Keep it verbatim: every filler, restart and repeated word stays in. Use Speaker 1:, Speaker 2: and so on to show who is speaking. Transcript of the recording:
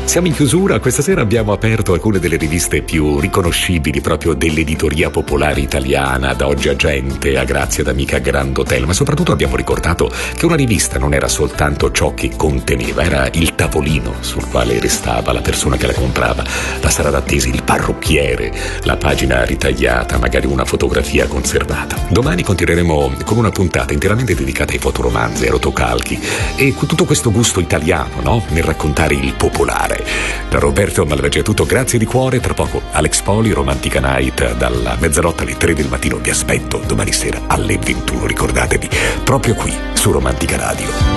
Speaker 1: Siamo in chiusura, questa sera abbiamo aperto alcune delle riviste più riconoscibili proprio dell'editoria popolare italiana, da Oggi Agente a Grazie ad Amica Grand Hotel, ma soprattutto abbiamo ricordato che una rivista non era soltanto ciò che conteneva, era il tavolino sul quale restava la persona che la comprava, la sala d'attesa, il parrucchiere, la pagina ritagliata, magari una fotografia conservata. Domani continueremo con una puntata interamente dedicata ai fotoromanzi, ai rotocalchi e tutto questo gusto italiano, no? Nel raccontare il popolare. Da Roberto Malvaggi è tutto, grazie di cuore. Tra poco Alex Poli, Romantica Night, dalla mezzanotte alle tre del mattino. Vi aspetto domani sera alle ventuno, ricordatevi, proprio qui su Romantica Radio.